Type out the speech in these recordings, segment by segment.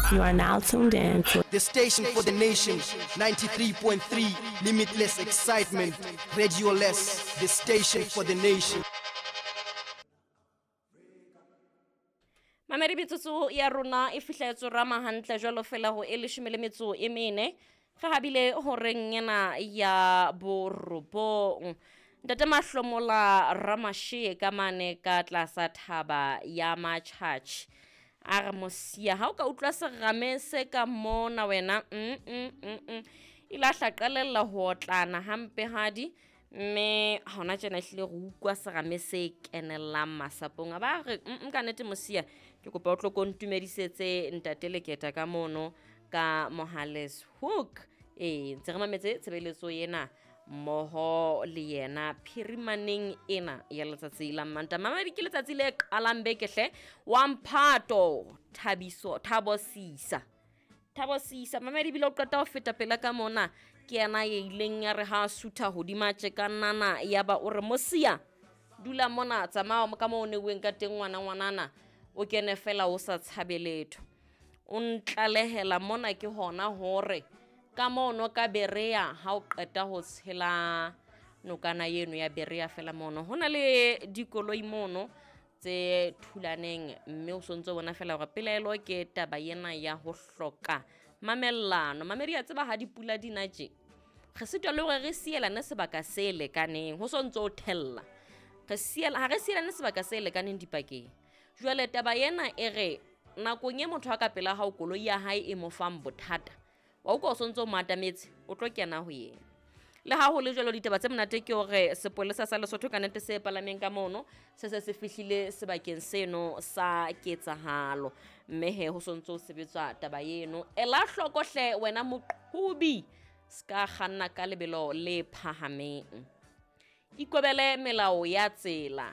You are now tuned in to The station for the nation, 93.3, limitless excitement, radioless, the station for the nation. Mamedi metsotso ya rona e fihletse rama hantle jwalo fela ho 14 ga habile horeng yana ya borobong Ntate Mahlomola Ramashe ka mane ka tlasa thaba ya Matjhatjhi a re mosia ha o ka utlwa serame se ka mona wena ila hlaqalella ho tlana hampe hadi me hona tjena hlile go ukwa serame se kenelang masapong a ba re ka nete mosia ke kopa o tlo kontumedisetse Ntate Leketa ka mono ka Mohales Hook ntse re mametse tshebeletso yena moho le yena phirimaneng ena ya letsatsi la Manta Mamedi ke letsatsi le qalang bekehle wa Mphato Thabosisa Mamedi bile o qeta ho feta pela ka mona ke yana ye ileng ya re ha sutha hodima tjeka nana ya ba o re mosia dula mona tsamao ka mo ne weng ka teng ngwanana o kene fela o sa tshabeletho o ntlalehela mona ke hona hore ka mono ka Berea ha o qeta ho tshela nokana yeno ya Berea fela mono hona le dikoloi mono tse thulaneng mme o sontso bona fela hore pelaelo ke taba yena ya ho hloka mamellano Mamedi a tseba ha dipula dina tje re sitwa le hore re sielane sebaka se lekaneng ho sontso o thella ha re sielane sebaka se lekaneng dipakeng jwale taba yena e re nakong e motho a ka pela ha o koloi ya hae e mo fang bothata wa o sontso matametse o tlo kena ho yena le ha ho le jwalo ditaba tse monate ke hore sepolesa sa Lesotho ka nete se palameng ka mono se fihlile sebakeng seno sa ketsahalo mme he ho sontso sebetswa taba yeno ela hlokohle wena moqhubi ska kganna ka lebelo le phahameng ikobele melao ya tsela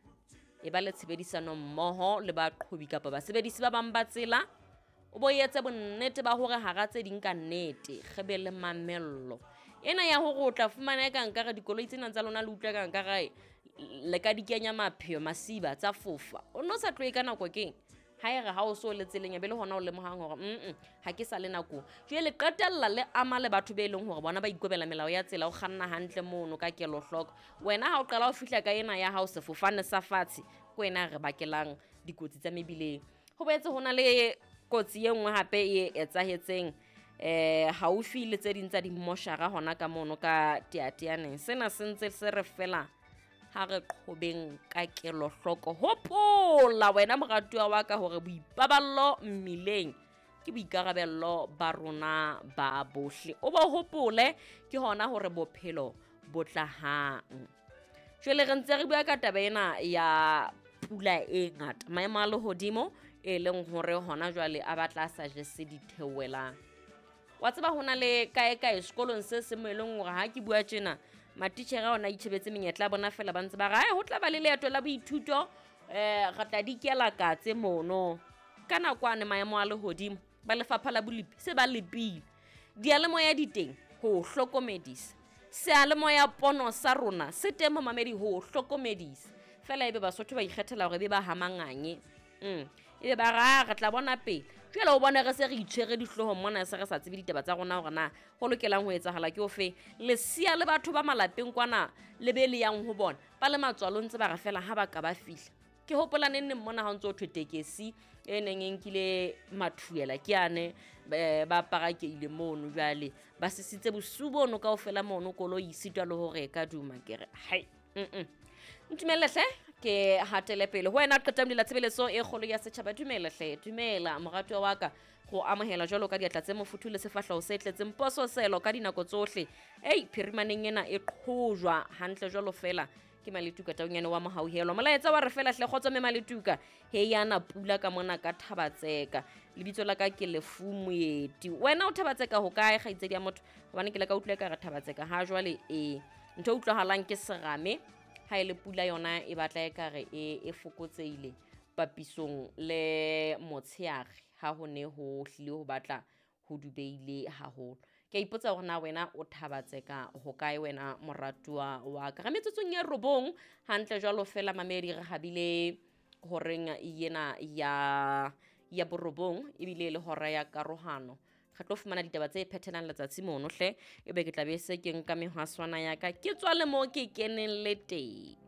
e ba le tshebedisano mmoho le baqhubi kapa basebedisi ba bang ba tsela o boetse bonnete ba hore hara tse ding ka nnete re be le mamello ena ya hore o tla fumana ka nkare dikoloi tsena tsa lona le utlwa ka nkare le ka dikenya mapheo masiba tsa fofa o no sa tlo e ka nako keng ha ere ha o so le tseleng ya be le hona o le mohang hore ha ke sa le nako jwale qetella le ama le batho be leng hore bona ba ikobela melao ya tsela o kganna hantle mono ka kelo hloko wena ha o qala o fihla ka ena ya hao sefofane sa fatshe ko wena re bakelang dikotsi tsa mebileng ho boetse hona le kotsi ye nngwe hape e etsahetseng haufi le tse ding tsa dimoshara hona ka mono ka Tiatianeng sena sentse se re fela ha re qhobeng ka kelo hloko hopola wena moratuwa wa ka hore boipaballo mmileng ke boikarabello ba rona ba bohle o bo hopole ke hona hore bophelo bo tla hang jwale re ntse re bua ka taba ena ya pula e ngata maemo a lehodimo e leng hore hona jwale a batla sa jese dithewelang wa tseba hona le kae sekolong se se mo eleng hore ha ke bua tjena matitjhere ona itshebetse menyetla bona fela ba ntse ba ra ho tla ba le leeto la boithuto re tla dikela katse mono kana kwane maemo a lehodimo ba lefapha la bolipi se ba lepile dialemoya diteng ho hlokomedisa sealemoya pono sa rona se temo Mamedi ho hlokomedisa fela ebe Basotho ba ikgethela hore be ba hamanganye ebe ba re tla bona pele jwale o bona re se re itshwere dihloho mona se re sa tsebe ditaba tsa rona hore na ho lokelang ho etsahala ke ofe le sia le batho ba malapeng kwana le be le yang ho bona ba le matswalo ntse ba re fela ha ba ka ba fihla ke hopola nenne mona ha ntse o thwetekesi e neng enkile mathuela ke ane ba para ke ile mono jwale ba sisitse bosubono kaofela mono koloi isitwa le hore ka duma kere hai Ntumelehle ke hatele pele ho wena qetamdila tshebeletso e kgolo ya setjhaba dumela moratwa wa ka go amohela jwalo ka diatla tse mofuthu le sefahleho se tletseng poso selo ka dinako tsohle phirimaneng ena e qhojwa hantle jwalo fela ke Maletuka taonyane wa mohauhelwa molaetsa wa re fela hle kgotso me Maletuka he yana pula ka mona ka Thabatseka lebitso la ka ke Lefumoeti wena o Thabatseka ho kae kgaitsedi ya motho hobane ke le ka utlwa ka re Thabatseka ha jwale ntho utlwahalang ke serame ha ile pula yona e batla e kare e fokotseile papisong le motsheare ha ho ne ho hlile ho batla ho dubeile haholo ke ipotsa hore na wena o Thabatseka ho kae wena moratuwa wa ka rametsetsong ya robong hantle jwalo fela Mamedi re habile horeng yena ya borobong ebile le hora ya karohano re tlo fumana ditaba tse phethelang letsatsi mono hle ebe ke tla be se ke nka mehwaswana ya ka ke tswa le mo ke keneng le teng.